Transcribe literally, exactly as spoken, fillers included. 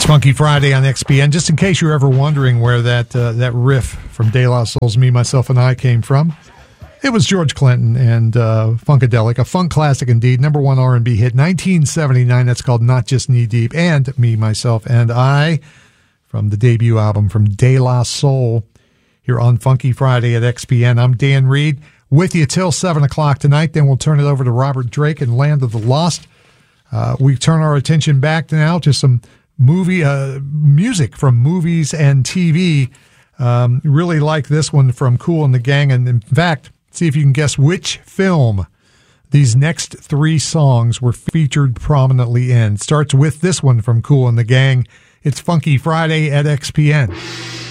It's Funky Friday on X P N. Just in case you're ever wondering where that uh, that riff from De La Soul's Me, Myself, and I came from, it was George Clinton and uh, Funkadelic, a funk classic indeed, number one R and B hit, nineteen seventy-nine. That's called Not Just Knee Deep, and Me, Myself, and I, from the debut album from De La Soul, here on Funky Friday at X P N. I'm Dan Reed, with you till seven o'clock tonight. Then we'll turn it over to Robert Drake and Land of the Lost. Uh, we turn our attention back now to some movie uh, music from movies and T V. Um, really like this one from Kool and the Gang. And in fact, see if you can guess which film these next three songs were featured prominently in. It starts with this one from Kool and the Gang. It's Funky Friday at X P N.